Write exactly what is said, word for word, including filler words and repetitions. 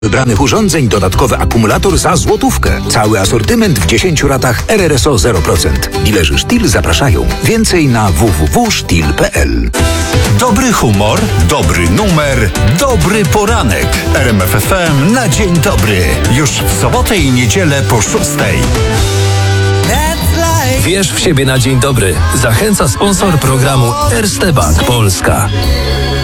wybranych urządzeń dodatkowy akumulator za złotówkę. Cały asortyment w dziesięciu ratach R R S O zero procent. Dilerzy Stihl zapraszają. Więcej na w w w kropka stihl kropka p l. Dobry humor, dobry numer, dobry poranek. R M F F M na dzień dobry. Już w sobotę i niedzielę po szóstej. Wierz w siebie na dzień dobry. Zachęca sponsor programu Erste Bank Polska.